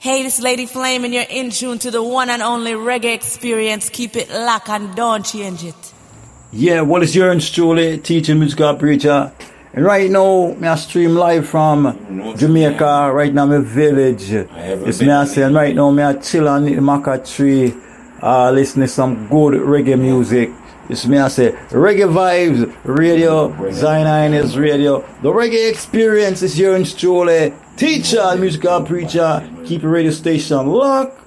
Hey, this Lady Flame, and you're in tune to the one and only reggae experience. Keep it locked and don't change it. Yeah, well, it's yours truly, teaching musical preacher. And right now, me I stream live from Jamaica, right now my village. It's me I say, and right now me I chill on the maca tree, listening to some good reggae music. It's me I say, Reggae Vibes Radio, Zion is Radio. The reggae experience is yours truly, teacher, musical preacher. Keep your radio station locked